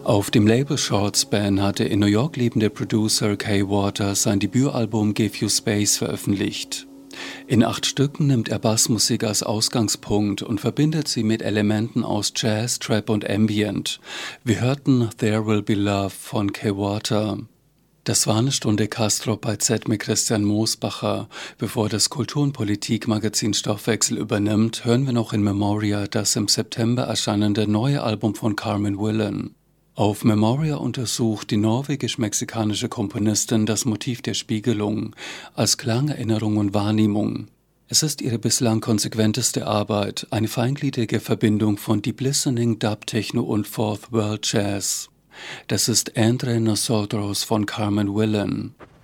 Auf dem Label Shortspan hatte in New York lebende Producer Kay Waters sein Debütalbum Give You Space veröffentlicht. In 8 Stücken nimmt er Bassmusik als Ausgangspunkt und verbindet sie mit Elementen aus Jazz, Trap und Ambient. Wir hörten There Will Be Love von Kay Water. Das war eine Stunde Castro bei Z mit Christian Moosbacher. Bevor das Kultur- und Politikmagazin Stoffwechsel übernimmt, hören wir noch in Memoria das im September erscheinende neue Album von Carmen Willen. Auf Memoria untersucht die norwegisch-mexikanische Komponistin das Motiv der Spiegelung als Klang, Erinnerung und Wahrnehmung. Es ist ihre bislang konsequenteste Arbeit, eine feingliedrige Verbindung von Deep Listening, Dub, Techno und Fourth World Jazz. Das ist Entre Nosotros von Carmen Willen.